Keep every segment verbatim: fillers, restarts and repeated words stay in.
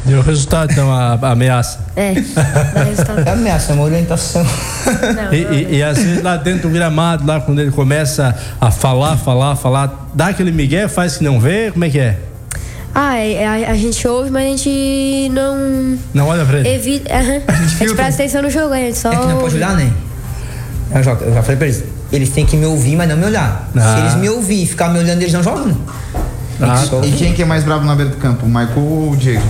E o resultado, então, a, a ameaça? É, dá resultado. É ameaça, é uma orientação. Não, E, não, e, e às vezes lá dentro do gramado, lá quando ele começa a falar, falar, falar, dá aquele migué, faz que não vê, como é que é? Ah, é, a, a gente ouve, mas a gente não Não olha pra ele? evita. Aham. A gente presta atenção no jogo, a gente só. É que não pode olhar, né? Eu já, eu já falei pra eles, eles têm que me ouvir, mas não me olhar. Ah. Se eles me ouvir e ficar me olhando, eles não jogam. Ah, Só- E quem que é mais bravo na beira do campo, o Michael ou o Diego?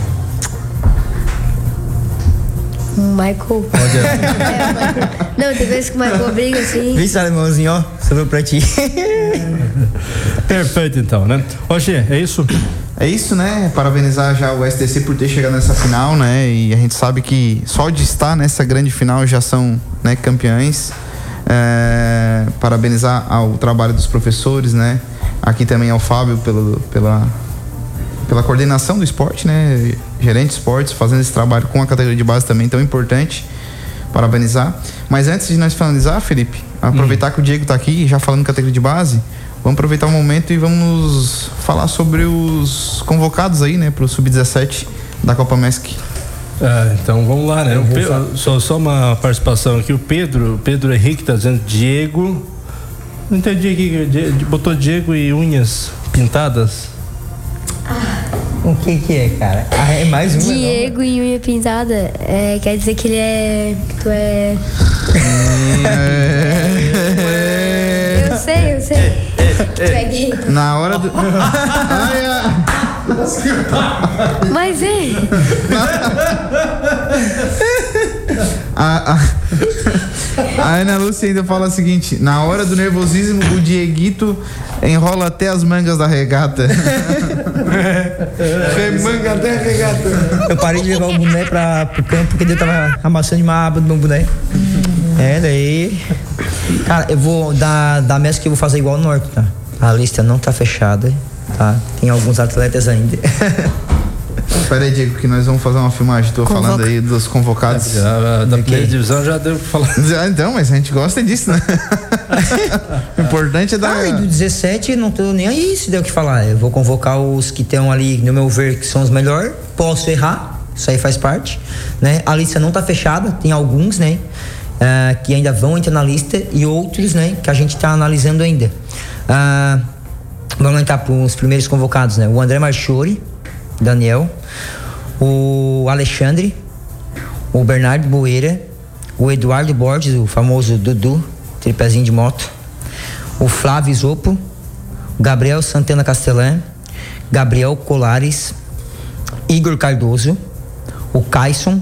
Michael. É, não, tem vezes que o Michael briga assim. Vê, alemãozinho, ó, sobrou pra ti. Perfeito, então, né? Oxê, é isso? É isso, né? Parabenizar já o S T C por ter chegado nessa final, né? E a gente sabe que só de estar nessa grande final já são, né, campeões. É, parabenizar ao trabalho dos professores, né? Aqui também ao Fábio pelo, pela, pela coordenação do esporte, né? Gerente de esportes, fazendo esse trabalho com a categoria de base também tão importante. Parabenizar. Mas antes de nós finalizar, Felipe, aproveitar hum. que o Diego tá aqui, já falando categoria de base, vamos aproveitar o momento e vamos falar sobre os convocados aí, né, pro sub dezessete da Copa Mesc. Ah, então vamos lá, né? O Pedro, só, só uma participação aqui, o Pedro, o Pedro Henrique tá dizendo Diego. Não entendi aqui, botou Diego e unhas pintadas. O que que é, cara? Ah, é mais uma. Diego e unha pintada, é, quer dizer que ele é. Que tu é. Eu sei, eu sei. Tu é gay. Na hora do. Ai, ai. Mas é. A, a, a Ana Lúcia ainda fala o seguinte: na hora do nervosismo, o Dieguito enrola até as mangas da regata. Remanga até a regata. Eu parei de levar o boné pra, pro campo porque eu tava amassando uma aba do meu boné. É, daí. Cara, eu vou dar da mesa que eu vou fazer igual o Norte, tá? A lista não tá fechada, tá? Tem alguns atletas ainda. Espera aí, Diego, que nós vamos fazer uma filmagem. Tô Convoca. falando aí dos convocados. É, da primeira divisão já deu pra falar. Então, mas a gente gosta disso, né? O importante é dar. Ah, e do dezessete não tô nem aí se der o que falar. Eu vou convocar os que estão ali, no meu ver, que são os melhores. Posso errar, isso aí faz parte, né? A lista não tá fechada, tem alguns, né? Uh, que ainda vão entrar na lista e outros, né? Que a gente tá analisando ainda. Uh, vamos entrar para os primeiros convocados, né? O André Marchiori, Daniel, o Alexandre, o Bernardo Boeira, o Eduardo Borges, o famoso Dudu, tripézinho de moto, o Flávio Zopo, o Gabriel Santana Castelã, Gabriel Colares, Igor Cardoso, o Caisson,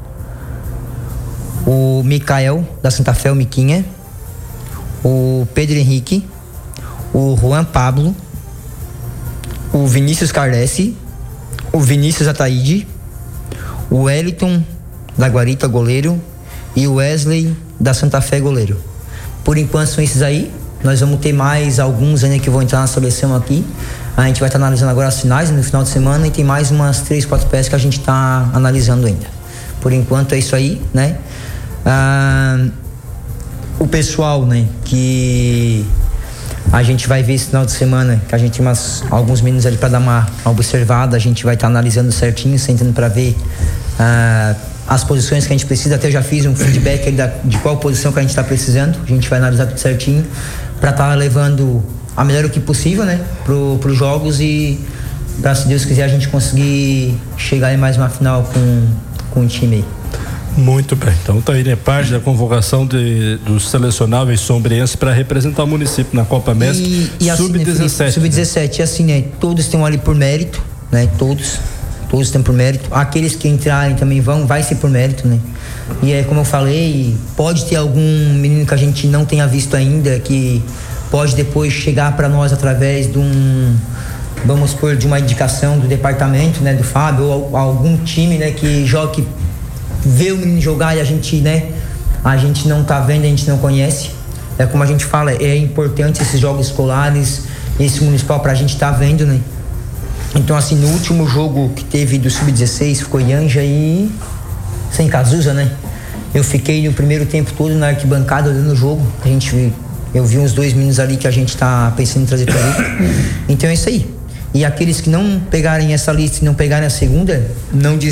o Micael da Santa Fé, o Miquinha, o Pedro Henrique, o Juan Pablo, o Vinícius Carlesi, o Vinícius Ataíde, o Wellington da Guarita, goleiro, e o Wesley da Santa Fé, goleiro. Por enquanto são esses aí. Nós vamos ter mais alguns ainda que vão entrar na seleção aqui. A gente vai estar tá analisando agora as finais no final de semana e tem mais umas três, quatro peças que a gente está analisando ainda. Por enquanto é isso aí, né? Ah, o pessoal, né, que a gente vai ver esse final de semana, que a gente tem umas, alguns meninos ali para dar uma observada, a gente vai estar tá analisando certinho, sentando para ver ah, as posições que a gente precisa. Até já fiz um feedback aí da, de qual posição que a gente está precisando. A gente vai analisar tudo certinho para estar tá levando a melhor o que possível, né, pro, pros jogos e para, se Deus quiser, a gente conseguir chegar em mais uma final com, com o time aí. Muito bem, então tá aí, né, parte da convocação de, dos selecionáveis sombrenses para representar o município na Copa Mesc sub dezessete. sub dezessete, né? Assim, né, todos estão ali por mérito, né, todos, todos estão por mérito. Aqueles que entrarem também vão, vai ser por mérito, né. E é como eu falei, pode ter algum menino que a gente não tenha visto ainda, que pode depois chegar para nós através de um, vamos supor, de uma indicação do departamento, né, do Fábio, ou algum time, né, que joga, que vê o menino jogar e a gente, né, a gente não tá vendo, a gente não conhece. É como a gente fala, é importante esses jogos escolares, esse municipal pra gente tá vendo, né. Então, assim, no último jogo que teve do sub dezesseis, ficou Yanja e sem Cazuza, né. Eu fiquei no primeiro tempo todo na arquibancada olhando o jogo. A gente, eu vi uns dois meninos ali que a gente tá pensando em trazer pra ali. Então é isso aí. E aqueles que não pegarem essa lista e não pegarem a segunda, não